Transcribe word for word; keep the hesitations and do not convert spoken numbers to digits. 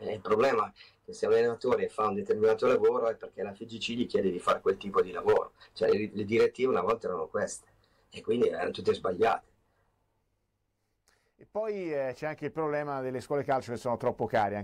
Eh, il problema è che se un allenatore fa un determinato lavoro è perché la F I G C gli chiede di fare quel tipo di lavoro, cioè le, le direttive una volta erano queste e quindi erano tutte sbagliate. E poi eh, c'è anche il problema delle scuole calcio che sono troppo care.